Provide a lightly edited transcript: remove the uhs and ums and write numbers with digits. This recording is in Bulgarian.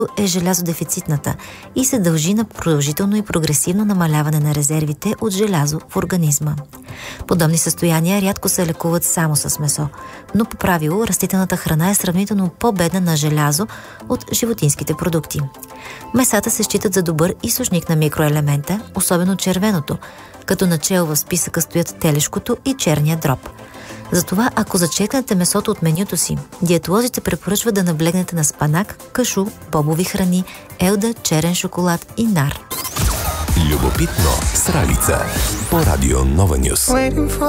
е желязодефицитната и се дължи на продължително и прогресивно намаляване на резервите от желязо в организма. Подобни състояния рядко се лекуват само с месо, но по правило растителната храна е сравнително по-бедна на желязо от животинските продукти. Месата се считат за добър източник на микроелемента, особено червеното, като начело в списъка стоят телешкото и черния дроб. Затова, ако зачекнете месото от менюто си, диетолозите препоръчват да наблегнете на спанак, кашу, бобови храни, елда, черен шоколад и нар. Любопитно с Ралица по Радио Нова Нюс.